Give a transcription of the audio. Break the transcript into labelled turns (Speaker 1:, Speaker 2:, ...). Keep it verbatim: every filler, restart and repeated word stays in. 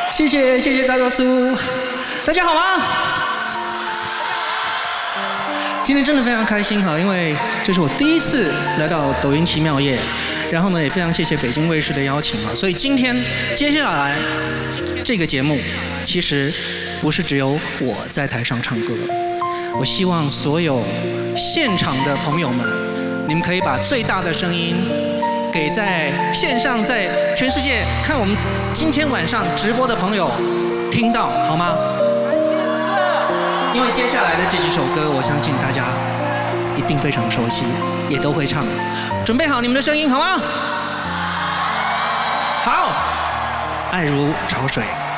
Speaker 1: 谢谢谢谢扎扎苏，大家好吗？今天真的非常开心哈，因为这是我第一次来到抖音奇妙夜，然后呢也非常谢谢北京卫视的邀请啊，所以今天接下来这个节目其实不是只有我在台上唱歌，我希望所有现场的朋友们，你们可以把最大的声音给在线上在全世界看我们今天晚上直播的朋友听到，好吗？因为接下来的这几首歌，我相信大家一定非常熟悉，也都会唱。准备好你们的声音，好吗？好，爱如潮水。